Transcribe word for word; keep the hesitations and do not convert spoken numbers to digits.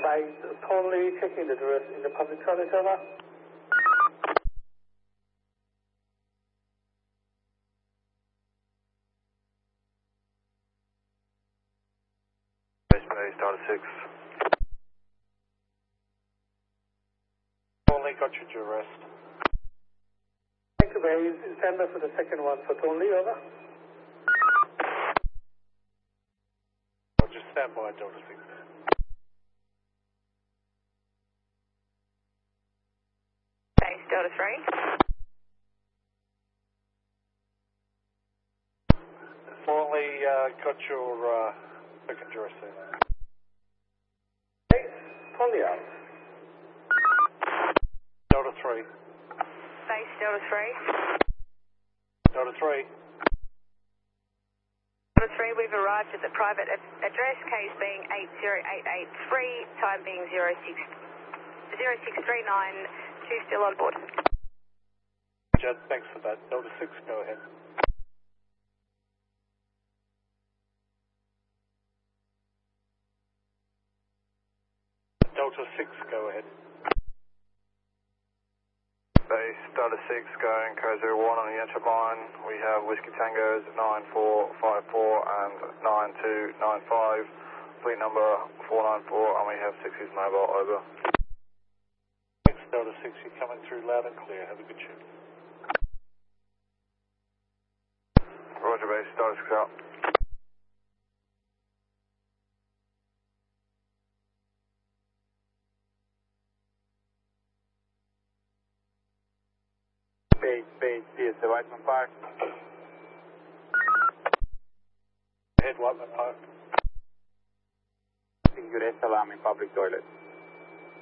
By totally checking the address in the public toilet, over. Base Bay, Delta six. Only got you to arrest. Thank you, Bay. Stand by for the second one for Tony, over. I'll just stand by Delta six. Base Delta three. Only uh, got your uh, second address there. Base, Tony out. Delta three. Base Delta three. Delta three. Delta three, we've arrived at the private ad address, case being eight zero eight eight three, time being zero six three nine, two still on board. Jed, thanks for that. Delta six, go ahead. Delta six, go ahead. Base Delta six going Code zero one on the entry line. We have Whiskey Tangos nine four five four and nine two nine five. Fleet number four nine four, and we have sixes mobile, over. Thanks, Delta six, you're coming through loud and clear. Have a good shoot. Roger, base Delta six out. Base, base, P S A Whiteman Park. Head Whiteman Park. Singuresta alarm in public toilet.